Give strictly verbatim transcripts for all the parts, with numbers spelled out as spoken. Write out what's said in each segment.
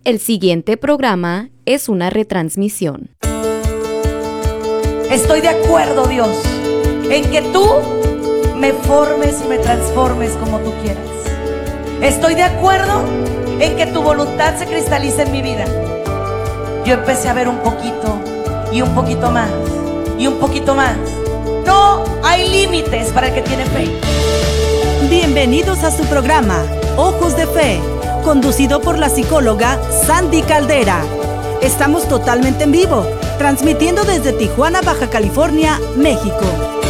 El siguiente programa es una retransmisión. Estoy de acuerdo, Dios, en que tú me formes y me transformes como tú quieras. Estoy de acuerdo en que tu voluntad se cristalice en mi vida. Yo empecé a ver un poquito y un poquito más y un poquito más. No hay límites para el que tiene fe. Bienvenidos a su programa Ojos de Fe, conducido por la psicóloga Sandy Caldera. Estamos totalmente en vivo, transmitiendo desde Tijuana, Baja California, México.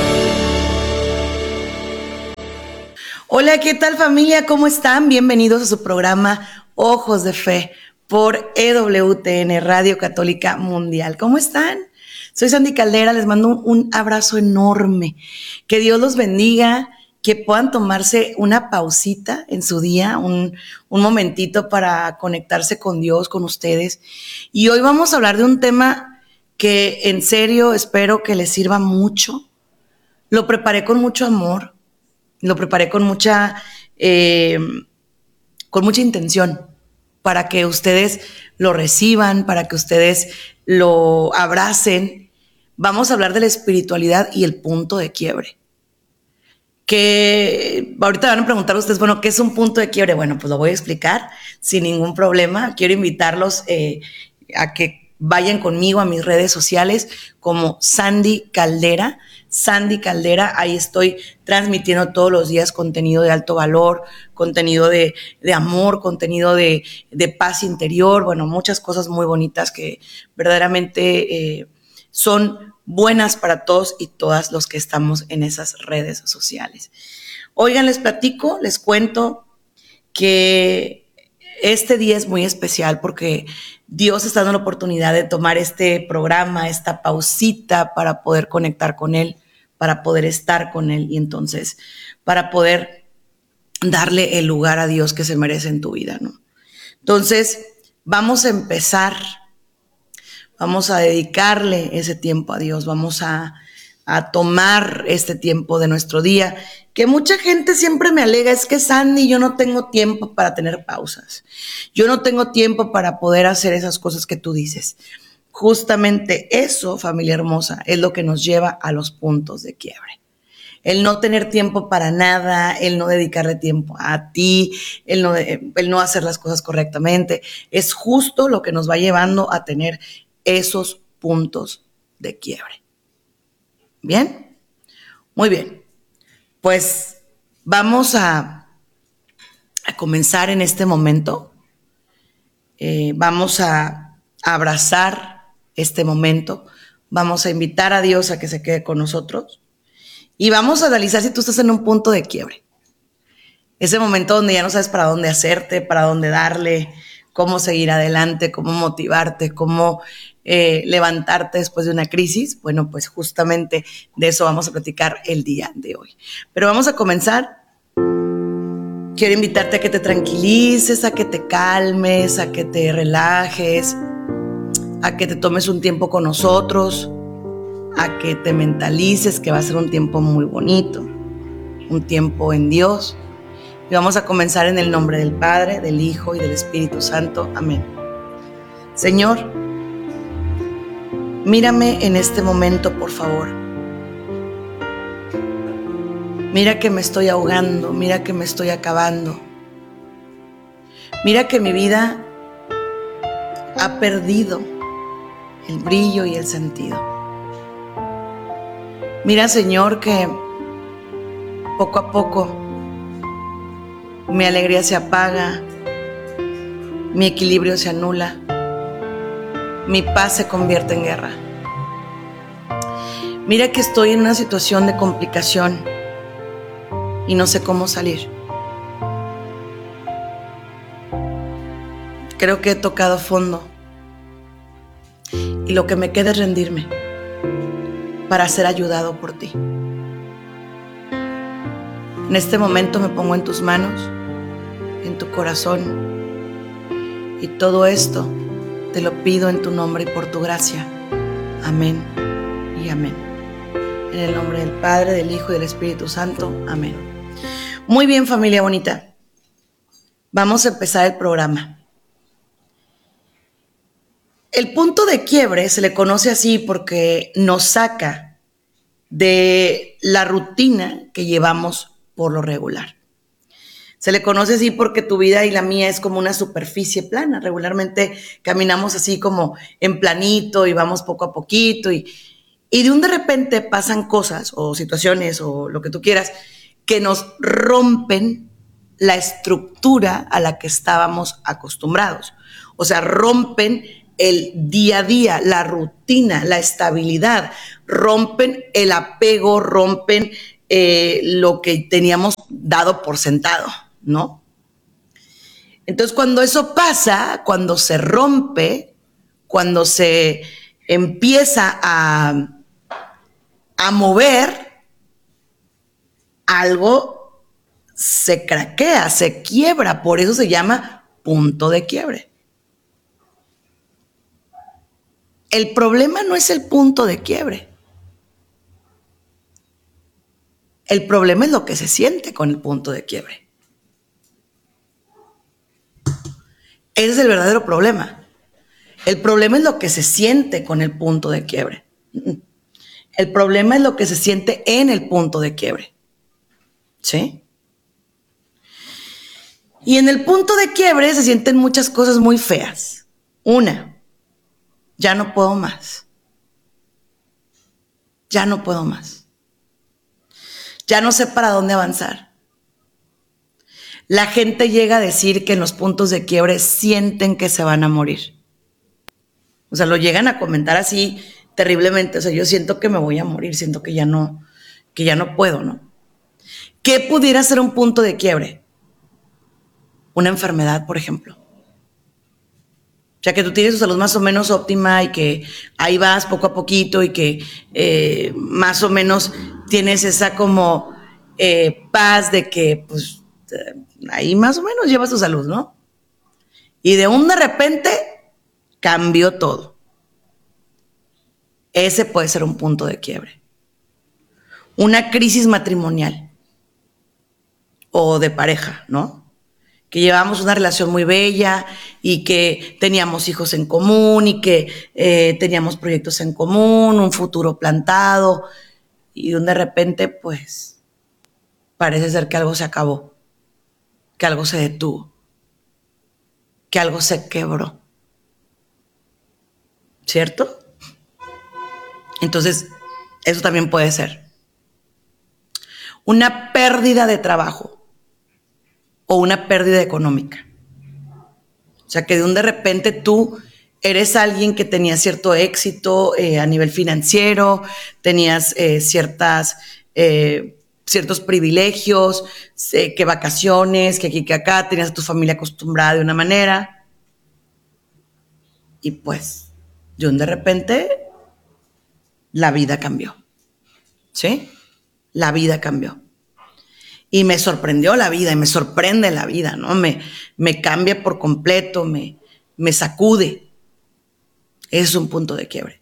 Hola, ¿qué tal, familia? ¿Cómo están? Bienvenidos a su programa Ojos de Fe por E W T N, Radio Católica Mundial. ¿Cómo están? Soy Sandy Caldera, les mando un, un abrazo enorme. Que Dios los bendiga, que puedan tomarse una pausita en su día, un, un momentito para conectarse con Dios, con ustedes. Y hoy vamos a hablar de un tema que en serio espero que les sirva mucho. Lo preparé con mucho amor, lo preparé con mucha, eh, con mucha intención para que ustedes lo reciban, para que ustedes lo abracen. Vamos a hablar de la espiritualidad y el punto de quiebre. Que ahorita van a preguntar ustedes, bueno, ¿qué es un punto de quiebre? Bueno, pues lo voy a explicar sin ningún problema. Quiero invitarlos eh, a que vayan conmigo a mis redes sociales como Sandy Caldera. Sandy Caldera, ahí estoy transmitiendo todos los días contenido de alto valor, contenido de, de amor, contenido de, de paz interior, bueno, muchas cosas muy bonitas que verdaderamente eh, son buenas para todos y todas los que estamos en esas redes sociales. Oigan, les platico, les cuento que este día es muy especial porque Dios está dando la oportunidad de tomar este programa, esta pausita para poder conectar con Él, para poder estar con Él y entonces para poder darle el lugar a Dios que se merece en tu vida, ¿no? Entonces, vamos a empezar, vamos a dedicarle ese tiempo a Dios, vamos a, a tomar este tiempo de nuestro día, que mucha gente siempre me alega, es que Sandy, yo no tengo tiempo para tener pausas, yo no tengo tiempo para poder hacer esas cosas que tú dices. Justamente eso, familia hermosa, es lo que nos lleva a los puntos de quiebre. El no tener tiempo para nada, el no dedicarle tiempo a ti, el no, el no hacer las cosas correctamente, es justo lo que nos va llevando a tener esos puntos de quiebre. ¿Bien? Muy bien. Pues vamos a, a comenzar en este momento. Eh, vamos a, a abrazar este momento. Vamos a invitar a Dios a que se quede con nosotros. Y vamos a analizar si tú estás en un punto de quiebre. Ese momento donde ya no sabes para dónde hacerte, para dónde darle, cómo seguir adelante, cómo motivarte, cómo eh, levantarte después de una crisis. Bueno, pues justamente de eso vamos a platicar el día de hoy. Pero vamos a comenzar. Quiero invitarte a que te tranquilices, a que te calmes, a que te relajes, a que te tomes un tiempo con nosotros, a que te mentalices que va a ser un tiempo muy bonito, un tiempo en Dios. Y vamos a comenzar en el nombre del Padre, del Hijo y del Espíritu Santo. Amén. Señor, mírame en este momento, por favor. Mira que me estoy ahogando, mira que me estoy acabando. Mira que mi vida ha perdido el brillo y el sentido. Mira, Señor, que poco a poco mi alegría se apaga, mi equilibrio se anula, mi paz se convierte en guerra. Mira que estoy en una situación de complicación y no sé cómo salir. Creo que he tocado fondo y lo que me queda es rendirme para ser ayudado por ti. En este momento me pongo en tus manos, en tu corazón, y todo esto te lo pido en tu nombre y por tu gracia. Amén y amén. En el nombre del Padre, del Hijo y del Espíritu Santo. Amén. Muy bien, familia bonita. Vamos a empezar el programa. El punto de quiebre se le conoce así porque nos saca de la rutina que llevamos por lo regular. Se le conoce así porque tu vida y la mía es como una superficie plana. Regularmente caminamos así como en planito y vamos poco a poquito y, y de un de repente pasan cosas o situaciones o lo que tú quieras que nos rompen la estructura a la que estábamos acostumbrados. O sea, rompen el día a día, la rutina, la estabilidad, rompen el apego, rompen eh, lo que teníamos dado por sentado, ¿no? Entonces, cuando eso pasa, cuando se rompe, cuando se empieza a, a mover, algo se craquea, se quiebra, por eso se llama punto de quiebre. El problema no es el punto de quiebre. El problema es lo que se siente con el punto de quiebre. Ese es el verdadero problema. El problema es lo que se siente con el punto de quiebre. El problema es lo que se siente en el punto de quiebre. ¿Sí? Y en el punto de quiebre se sienten muchas cosas muy feas. Una, ya no puedo más. Ya no puedo más. Ya no sé para dónde avanzar. La gente llega a decir que en los puntos de quiebre sienten que se van a morir. O sea, lo llegan a comentar así terriblemente. O sea, yo siento que me voy a morir, siento que ya no, que ya no puedo, ¿no? ¿Qué pudiera ser un punto de quiebre? Una enfermedad, por ejemplo. O sea, que tú tienes tu salud más o menos óptima y que ahí vas poco a poquito y que eh, más o menos tienes esa como eh, paz de que pues eh, ahí más o menos llevas tu salud, ¿no? Y de un de repente cambió todo. Ese puede ser un punto de quiebre. Una crisis matrimonial o de pareja, ¿no? Que llevábamos una relación muy bella y que teníamos hijos en común y que eh, teníamos proyectos en común, un futuro plantado y de repente pues parece ser que algo se acabó, que algo se detuvo, que algo se quebró, ¿cierto? Entonces eso también puede ser una pérdida de trabajo o una pérdida económica. O sea, que de un de repente tú eres alguien que tenía cierto éxito eh, a nivel financiero, tenías eh, ciertas, eh, ciertos privilegios, eh, que vacaciones, que aquí, que acá, tenías a tu familia acostumbrada de una manera. Y pues, de un de repente, la vida cambió. ¿Sí? La vida cambió. Y me sorprendió la vida, y me sorprende la vida, ¿no? Me, me cambia por completo, me, me sacude. Es un punto de quiebre.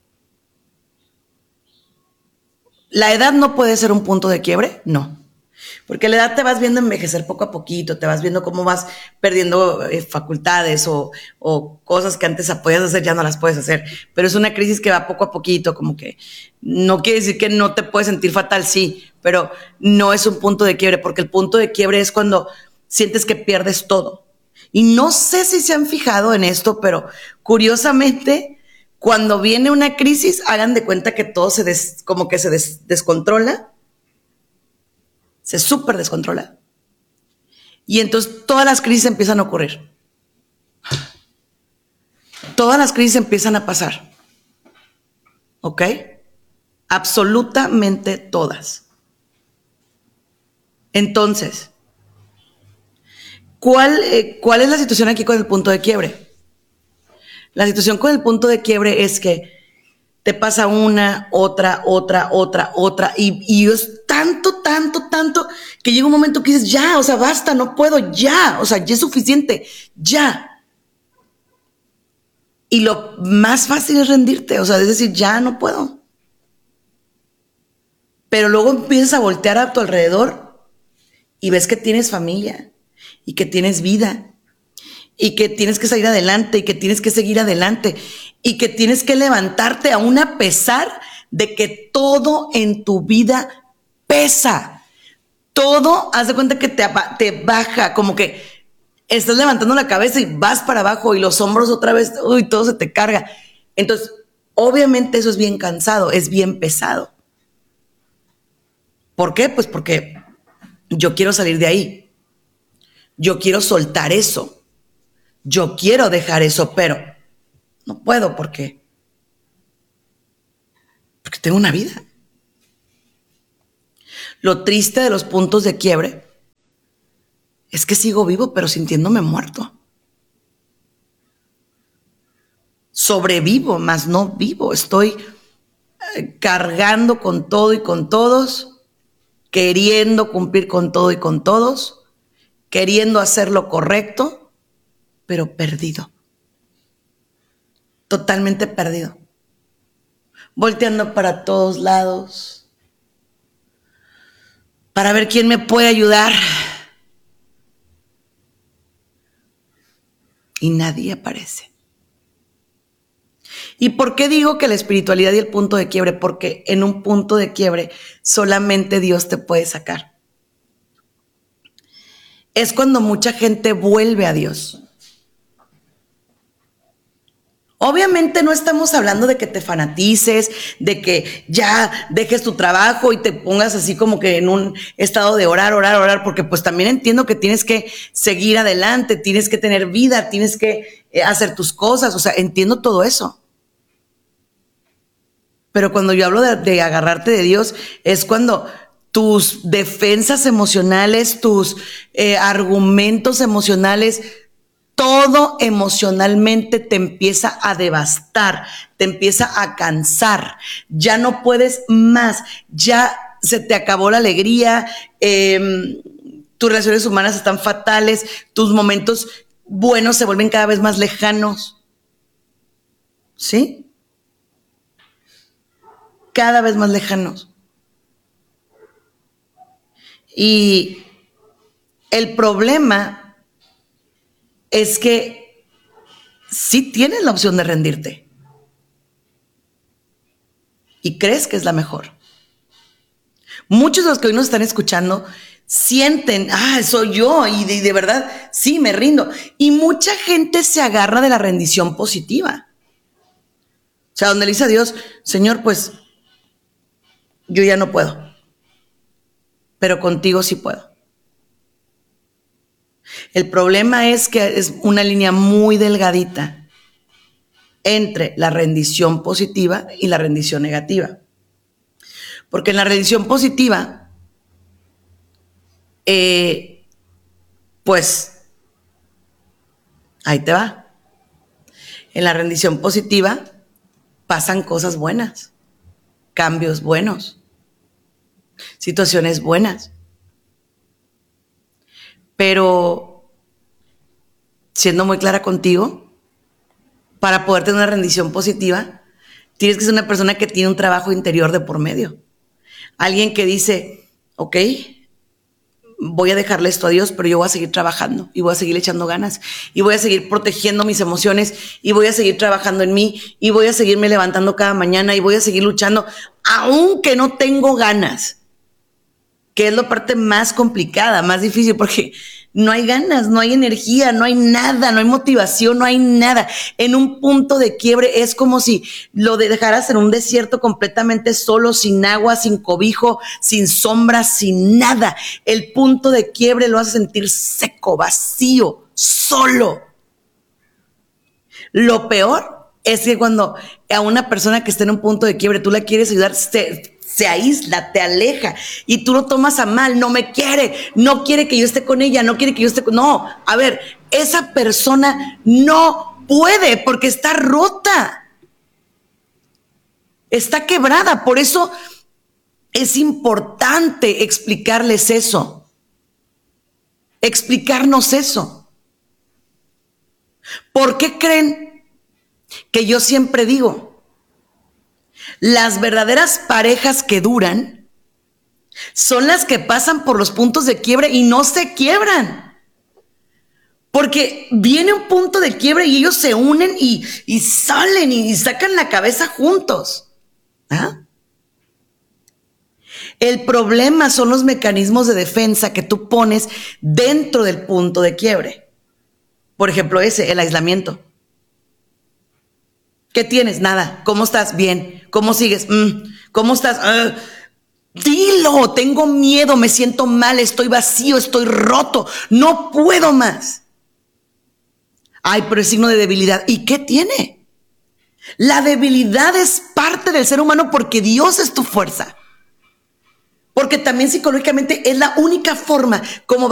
¿La edad no puede ser un punto de quiebre? No. Porque la edad te vas viendo envejecer poco a poquito, te vas viendo cómo vas perdiendo eh, facultades o, o cosas que antes podías hacer, ya no las puedes hacer. Pero es una crisis que va poco a poquito, como que no quiere decir que no te puedes sentir fatal, sí, pero no es un punto de quiebre, porque el punto de quiebre es cuando sientes que pierdes todo. Y no sé si se han fijado en esto, pero curiosamente, cuando viene una crisis, hagan de cuenta que todo se des, como que se des, descontrola. Se súper descontrola. Y entonces todas las crisis empiezan a ocurrir. Todas las crisis empiezan a pasar. ¿Ok? Absolutamente todas. Entonces, ¿cuál, eh, ¿cuál es la situación aquí con el punto de quiebre? La situación con el punto de quiebre es que te pasa una, otra, otra, otra, otra, y, y es tanto, tanto, tanto, que llega un momento que dices, ya, o sea, basta, no puedo, ya, o sea, ya es suficiente, ya. Y lo más fácil es rendirte, o sea, es decir, ya no puedo. Pero luego empiezas a voltear a tu alrededor y ves que tienes familia, y que tienes vida, y que tienes que salir adelante, y que tienes que seguir adelante, y que tienes que levantarte aún a pesar de que todo en tu vida pesa. Todo, haz de cuenta que te, te baja, como que estás levantando la cabeza y vas para abajo y los hombros otra vez, uy, todo se te carga. Entonces, obviamente eso es bien cansado, es bien pesado. ¿Por qué? Pues porque yo quiero salir de ahí. Yo quiero soltar eso. Yo quiero dejar eso, pero no puedo porque, porque tengo una vida. Lo triste de los puntos de quiebre es que sigo vivo, pero sintiéndome muerto. Sobrevivo, mas no vivo. Estoy cargando con todo y con todos, queriendo cumplir con todo y con todos, queriendo hacer lo correcto, pero perdido. Totalmente perdido. Volteando para todos lados para ver quién me puede ayudar. Y nadie aparece. ¿Y por qué digo que la espiritualidad y el punto de quiebre? Porque en un punto de quiebre solamente Dios te puede sacar. Es cuando mucha gente vuelve a Dios. Obviamente no estamos hablando de que te fanatices, de que ya dejes tu trabajo y te pongas así como que en un estado de orar, orar, orar, porque pues también entiendo que tienes que seguir adelante, tienes que tener vida, tienes que hacer tus cosas, o sea, entiendo todo eso. Pero cuando yo hablo de, de agarrarte de Dios, es cuando tus defensas emocionales, tus eh, argumentos emocionales, todo emocionalmente te empieza a devastar, te empieza a cansar, ya no puedes más, ya se te acabó la alegría, eh, tus relaciones humanas están fatales, tus momentos buenos se vuelven cada vez más lejanos, ¿sí? Cada vez más lejanos. Y el problema es que sí tienes la opción de rendirte y crees que es la mejor. Muchos de los que hoy nos están escuchando sienten, ah, soy yo y de, de verdad, sí, me rindo. Y mucha gente se agarra de la rendición positiva. O sea, donde le dice a Dios, Señor, pues yo ya no puedo, pero contigo sí puedo. El problema es que es una línea muy delgadita entre la rendición positiva y la rendición negativa. Porque en la rendición positiva, eh, pues, ahí te va. En la rendición positiva pasan cosas buenas, cambios buenos, situaciones buenas. Pero, siendo muy clara contigo, para poder tener una rendición positiva, tienes que ser una persona que tiene un trabajo interior de por medio. Alguien que dice, ok, voy a dejarle esto a Dios, pero yo voy a seguir trabajando y voy a seguir echando ganas y voy a seguir protegiendo mis emociones y voy a seguir trabajando en mí y voy a seguirme levantando cada mañana y voy a seguir luchando, aunque no tengo ganas. Que es la parte más complicada, más difícil, porque no hay ganas, no hay energía, no hay nada, no hay motivación, no hay nada. En un punto de quiebre es como si lo dejaras en un desierto completamente solo, sin agua, sin cobijo, sin sombra, sin nada. El punto de quiebre lo hace sentir seco, vacío, solo. Lo peor es que cuando a una persona que está en un punto de quiebre tú la quieres ayudar, se... se aísla, te aleja y tú lo tomas a mal, no me quiere, no quiere que yo esté con ella, no quiere que yo esté con... No, a ver, esa persona no puede porque está rota, está quebrada, por eso es importante explicarles eso, explicarnos eso. ¿Por qué creen que yo siempre digo? Las verdaderas parejas que duran son las que pasan por los puntos de quiebre y no se quiebran. Porque viene un punto de quiebre y ellos se unen y, y salen y, y sacan la cabeza juntos. ¿Ah? El problema son los mecanismos de defensa que tú pones dentro del punto de quiebre. Por ejemplo, ese, el aislamiento. ¿Qué tienes? Nada. ¿Cómo estás? Bien. ¿Cómo sigues? Mm. ¿Cómo estás? Uh. Dilo, tengo miedo, me siento mal, estoy vacío, estoy roto, no puedo más. Ay, pero es signo de debilidad. ¿Y qué tiene? La debilidad es parte del ser humano porque Dios es tu fuerza. Porque también psicológicamente es la única forma como